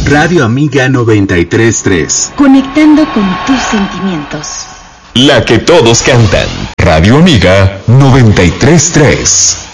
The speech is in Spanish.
Radio Amiga 93.3. Conectando con tus sentimientos. La que todos cantan. Radio Amiga 93.3.